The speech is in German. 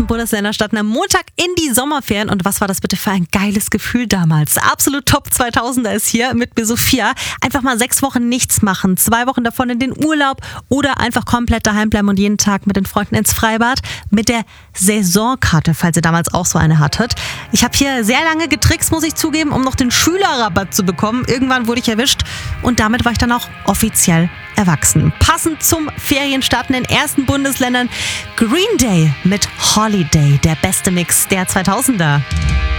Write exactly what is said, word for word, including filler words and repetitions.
ersten Bundesländer starten am Montag in die Sommerferien. Und was war das bitte für ein geiles Gefühl damals? Absolut Top zweitausender ist hier mit mir Sophia. Einfach mal sechs Wochen nichts machen, zwei Wochen davon in den Urlaub oder einfach komplett daheim bleiben und jeden Tag mit den Freunden ins Freibad mit der Saisonkarte, falls ihr damals auch so eine hattet. Ich habe hier sehr lange getrickst, muss ich zugeben, um noch den Schülerrabatt zu bekommen. Irgendwann wurde ich erwischt und damit war ich dann auch offiziell erwachsen. Passend zum Ferienstarten in den ersten Bundesländern Green Day mit Holiday, der beste Mix der zweitausender.